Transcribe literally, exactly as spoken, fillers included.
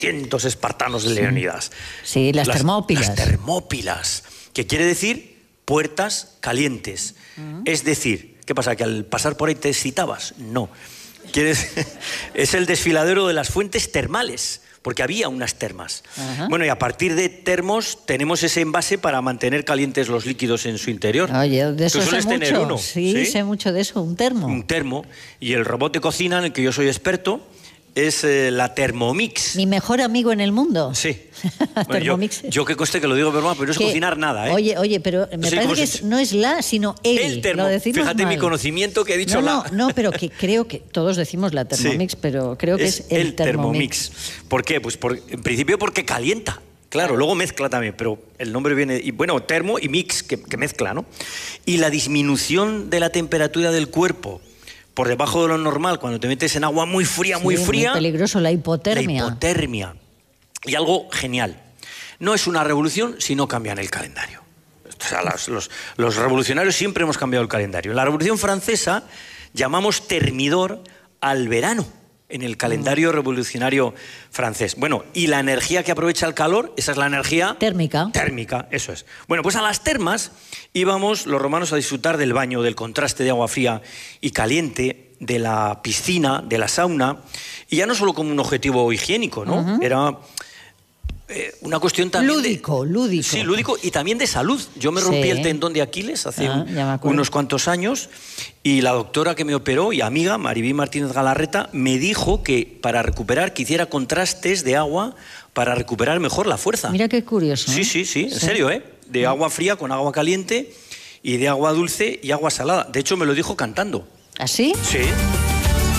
cientos espartanos de Leónidas. Sí, las, las termópilas. Las termópilas, que quiere decir puertas calientes. Uh-huh. Es decir, ¿qué pasa? ¿Que al pasar por ahí te excitabas? No. ¿Quieres? Es el desfiladero de las fuentes termales, porque había unas termas. Uh-huh. Bueno, y a partir de termos tenemos ese envase para mantener calientes los líquidos en su interior. Oye, de eso Tú sé sueles tener mucho. uno. Sí, ¿Sí? sé mucho de eso, un termo. Un termo. Y el robot de cocina en el que yo soy experto es eh, la Thermomix. Mi mejor amigo en el mundo. Sí. Bueno, Thermomix. Yo, yo que coste que lo digo, pero, pero no es cocinar nada, ¿eh? Oye, oye, pero me sí, parece que se... es, no es la, sino el. El termo. Lo decimos Fíjate mal. mi conocimiento que he dicho no, la... No, no, pero que creo que todos decimos la Thermomix, sí, pero creo que es, es el, el Thermomix. Thermomix. ¿Por qué? Pues por, en principio porque calienta. Claro, luego mezcla también, pero el nombre viene... Y bueno, termo y mix, que, que mezcla, ¿no? Y la disminución de la temperatura del cuerpo por debajo de lo normal, cuando te metes en agua muy fría, sí, muy fría... Muy peligroso, la hipotermia. La hipotermia. Y algo genial. No es una revolución si no cambian el calendario. O sea, los, los, los revolucionarios siempre hemos cambiado el calendario. En la Revolución Francesa llamamos termidor al verano en el calendario revolucionario francés. Bueno, y la energía que aprovecha el calor, esa es la energía... Térmica. Térmica, eso es. Bueno, pues a las termas íbamos los romanos a disfrutar del baño, del contraste de agua fría y caliente, de la piscina, de la sauna, y ya no solo como un objetivo higiénico, ¿no? Uh-huh. Era... Eh, una cuestión también lúdico, de, lúdico. Sí, lúdico y también de salud. Yo me rompí sí. el tendón de Aquiles hace ah, un, unos cuantos años y la doctora que me operó y amiga, Maribí Martínez Galarreta, me dijo que para recuperar, que hiciera contrastes de agua para recuperar mejor la fuerza. Mira qué curioso. Sí, sí, sí, en sí. serio, ¿eh? De agua fría con agua caliente y de agua dulce y agua salada. De hecho, me lo dijo cantando. ¿Ah, sí? Sí.